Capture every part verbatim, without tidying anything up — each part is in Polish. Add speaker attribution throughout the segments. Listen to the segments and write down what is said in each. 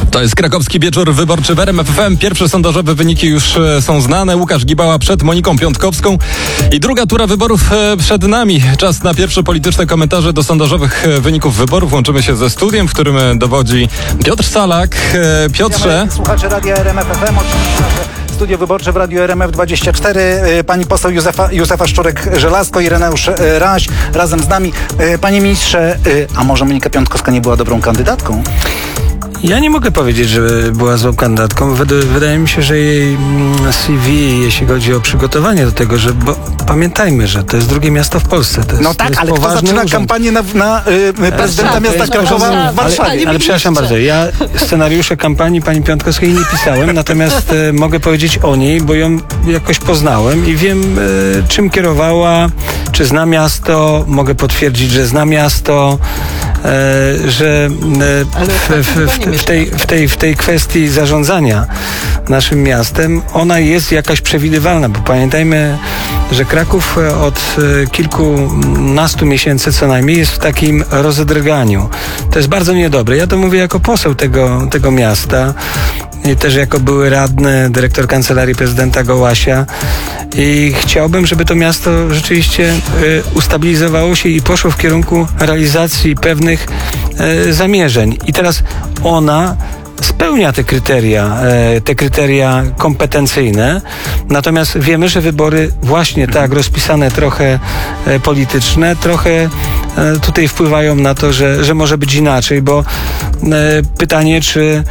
Speaker 1: To jest krakowski wieczór wyborczy w R M F F M. Pierwsze sondażowe wyniki już są znane. Łukasz Gibała przed Moniką Piątkowską i druga tura wyborów przed nami. Czas na pierwsze polityczne komentarze do sondażowych wyników wyborów. Łączymy się ze studiem, w którym dowodzi Piotr Salak. Piotrze.
Speaker 2: Słuchacze Radia R M F F M, oczywiście nasze studio wyborcze w Radiu R M F dwadzieścia cztery. Pani poseł Józefa, Józefa Szczurek-Żelazko, Ireneusz Raś razem z nami. Panie ministrze, a może Monika Piątkowska nie była dobrą kandydatką?
Speaker 3: Ja nie mogę powiedzieć, że była złą kandydatką. Wydaje mi się, że jej C V, jeśli chodzi o przygotowanie do tego, że bo pamiętajmy, że to jest drugie miasto w Polsce. To jest,
Speaker 2: no tak,
Speaker 3: to jest
Speaker 2: ale kto zaczyna urząd. kampanię na, na y, prezydenta
Speaker 3: tak,
Speaker 2: miasta Krakowa w Warszawie?
Speaker 3: Ale, ale przepraszam bardzo, ja scenariusze kampanii pani Piątkowskiej nie pisałem, natomiast y, mogę powiedzieć o niej, bo ją jakoś poznałem i wiem, y, czym kierowała, czy zna miasto, mogę potwierdzić, że zna miasto, y, że y, w, w, w, W tej, w, tej, w tej kwestii zarządzania naszym miastem, ona jest jakaś przewidywalna, bo pamiętajmy, że Kraków od kilkunastu miesięcy co najmniej jest w takim rozedrganiu. To jest bardzo niedobre. Ja to mówię jako poseł tego, tego miasta i też jako były radny, dyrektor Kancelarii Prezydenta Gołasia i chciałbym, żeby to miasto rzeczywiście y, ustabilizowało się i poszło w kierunku realizacji pewnych y, zamierzeń. I teraz ona spełnia te kryteria, te kryteria kompetencyjne, natomiast wiemy, że wybory właśnie tak rozpisane, trochę polityczne, trochę tutaj wpływają na to, że, że może być inaczej, bo pytanie, czy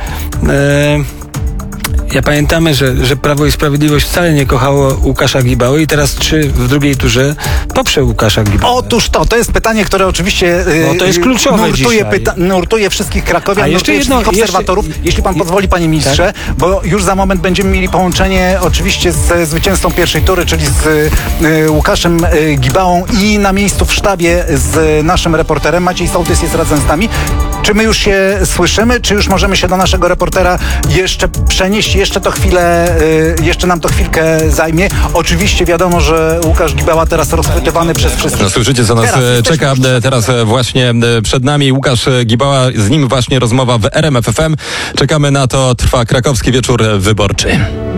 Speaker 3: ja pamiętamy, że, że Prawo i Sprawiedliwość wcale nie kochało Łukasza Gibały i teraz czy w drugiej turze poprze Łukasza Gibałę?
Speaker 2: Otóż to, to jest pytanie, które oczywiście
Speaker 3: no, to jest kluczowe
Speaker 2: nurtuje, pyta- nurtuje wszystkich krakowian,
Speaker 3: A jeszcze jedno,
Speaker 2: wszystkich obserwatorów. Jeszcze, Jeśli pan pozwoli, panie ministrze, tak? Bo już za moment będziemy mieli połączenie oczywiście z zwycięzcą pierwszej tury, czyli z y, Łukaszem y, Gibałą i na miejscu w sztabie z naszym reporterem. Maciej Sołtys jest razem z nami. Czy my już się słyszymy, czy już możemy się do naszego reportera jeszcze przenieść? Jeszcze to chwilę, jeszcze nam to chwilkę zajmie. Oczywiście wiadomo, że Łukasz Gibała teraz rozchwytywany przez wszystkich.
Speaker 1: No, słyszycie, co nas teraz czeka teraz właśnie przed nami. Łukasz Gibała, z nim właśnie rozmowa w R M F F M. Czekamy na to, trwa krakowski wieczór wyborczy.